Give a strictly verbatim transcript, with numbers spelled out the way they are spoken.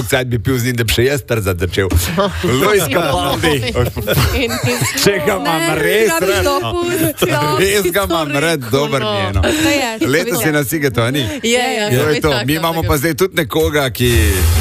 Sad bi pil z njim, da bi še jaz trzat začel. Luis Capaldi. Če ga imam res rad. Res ga imam rad, dober mi je. No. Letos je na Sigetu, a ni? Je, je. To je to. Mi imamo pa zdaj tudi nekoga, ki...